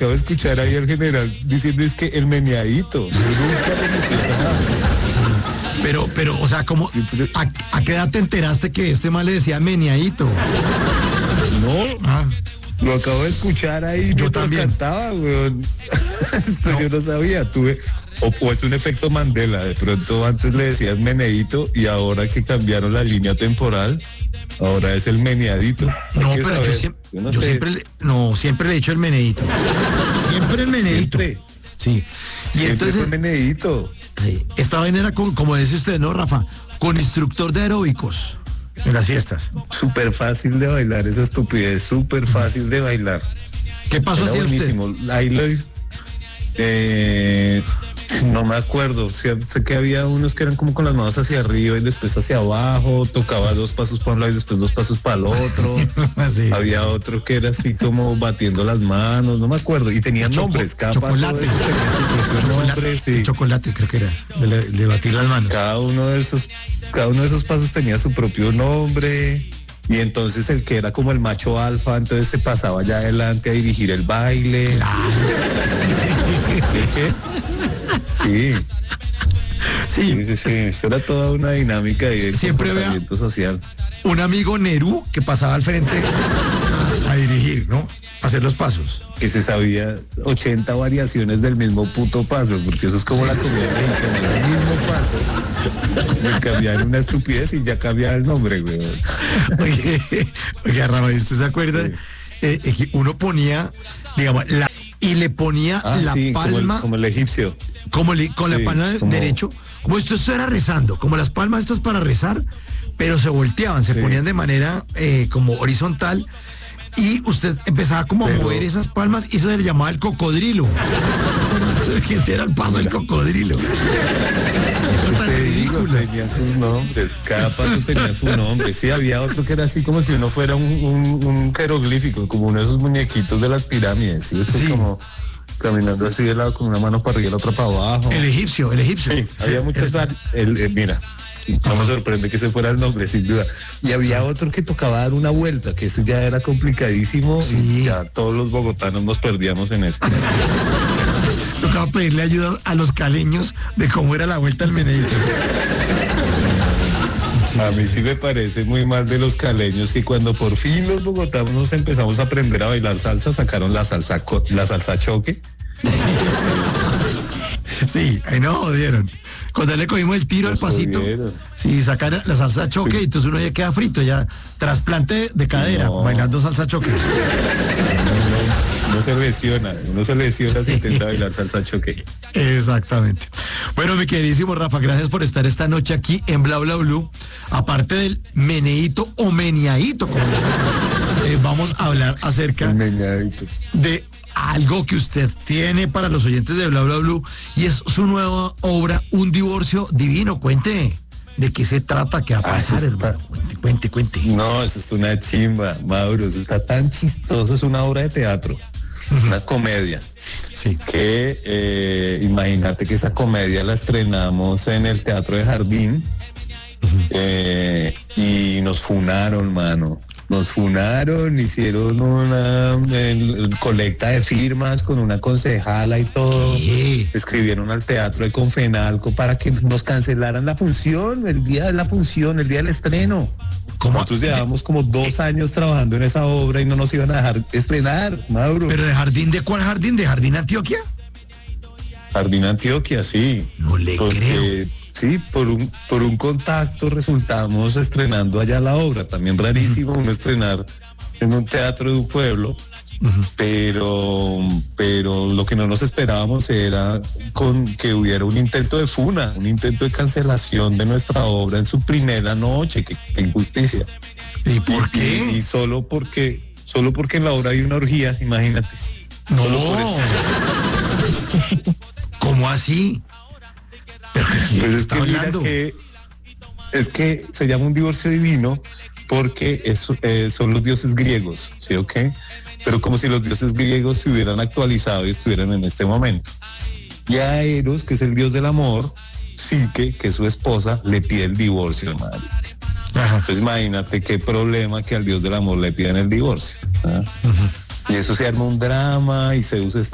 acabo de escuchar ahí al general diciendo es que el meneadito. Yo nunca lo metí esa. Pero, o sea, ¿cómo, a qué edad te enteraste que este mal le decía meneadito? No, lo acabo de escuchar ahí Yo mientras también cantaba, weón. Esto No. yo no sabía, o es un efecto Mandela, de pronto antes le decías meneadito y ahora que cambiaron la línea temporal, ahora es el meneadito. No, Hay que pero saber. yo sé. siempre le he dicho el meneadito. Siempre el meneadito. Siempre. Sí. Y Siempre entonces, fue meneadito. sí, esta vaina era como dice usted, ¿no, Rafa? Con instructor de aeróbicos en las fiestas. Súper fácil de bailar esa estupidez, súper fácil de bailar. ¿Qué paso Era hacía usted? buenísimo. Ahí no me acuerdo, sé que había unos que eran como con las manos hacia arriba y después hacia abajo, tocaba 2 pasos para un lado y después 2 pasos para el otro. Sí. Había otro que era así como batiendo las manos, no me acuerdo, y tenían nombres, cada paso de chocolate. esos tenía su propio nombre, sí. Chocolate, creo que era, de batir las manos. Cada uno de esos pasos tenía su propio nombre. Y entonces el que era como el macho alfa, entonces se pasaba allá adelante a dirigir el baile. ¿De qué? Sí, eso era toda una dinámica y de Siempre comportamiento social. Un amigo Nerú que pasaba al frente a dirigir, ¿no? A hacer los pasos. Que se sabía 80 variaciones del mismo puto paso, porque eso es como la comida mexicana, el mismo paso. Le cambiaban una estupidez y ya cambiaba el nombre, güey. Oye, Rafa, ¿usted se acuerda? Sí. Que uno ponía, digamos, y le ponía la palma, como el egipcio. con la palma derecho, como esto era rezando, como las palmas estas para rezar, pero se volteaban, se ponían de manera como horizontal. Y usted empezaba como a mover esas palmas y eso se le llamaba el cocodrilo. Que ese era el paso del cocodrilo. Eso es tan ridículo. Tenían sus nombres, cada paso tenía su nombre. Sí, había otro que era así como si uno fuera un jeroglífico, como uno de esos muñequitos de las pirámides, ¿sí? Como caminando así de lado con una mano para arriba y la otra para abajo. El egipcio. Sí, había muchos. Mira. No me sorprende que ese fuera el nombre, sin duda. Y había otro que tocaba dar una vuelta, que ese ya era complicadísimo. Sí. Y ya todos los bogotanos nos perdíamos en eso. Tocaba pedirle ayuda a los caleños de cómo era la vuelta al meneíto. A mí sí me parece muy mal de los caleños que cuando por fin los bogotanos nos empezamos a aprender a bailar salsa, sacaron la salsa choque. Sí, ahí no jodieron. Cuando le cogimos el tiro al pasito, sí, sacar la salsa choque, y entonces uno ya queda frito, ya trasplante de cadera, bailando salsa choque. Uno se lesiona si intenta bailar salsa choque. Exactamente. Bueno, mi queridísimo Rafa, gracias por estar esta noche aquí en Bla Bla Blue. Aparte del meneíto o meneadito, como vamos a hablar acerca de algo que usted tiene para los oyentes de Bla Bla Blue y es su nueva obra, Un divorcio divino. Cuente de qué se trata, qué va a pasar, hermano. Cuente. No, eso es una chimba, Mauro, eso está tan chistoso, es una obra de teatro, una comedia. Sí. Que imagínate que esa comedia la estrenamos en el Teatro de Jardín y nos funaron, mano. Nos funaron, hicieron una colecta de firmas con una concejala y todo. ¿Qué? Escribieron al Teatro de Confenalco para que nos cancelaran la función, el día de la función, el día del estreno. Nosotros llevábamos como 2 años trabajando en esa obra y no nos iban a dejar estrenar, Mauro. ¿Pero de jardín de cuál jardín? ¿De Jardín Antioquia? Jardín Antioquia, sí. No le creo. Sí, por un contacto resultamos estrenando allá la obra. También rarísimo uno estrenar en un teatro de un pueblo, pero lo que no nos esperábamos era que hubiera un intento de funa, un intento de cancelación de nuestra obra en su primera noche. Qué injusticia. ¿Y por qué? Y solo porque en la obra hay una orgía, imagínate. No. ¿Cómo así? ¿Pero qué está hablando? Es que se llama Un divorcio divino porque son los dioses griegos, ¿sí o qué? Pero como si los dioses griegos se hubieran actualizado y estuvieran en este momento. Y a Eros, que es el dios del amor, Psique, que es su esposa, le pide el divorcio, madre. Entonces imagínate qué problema que al dios del amor le pidan el divorcio. Y eso se arma un drama y Zeus está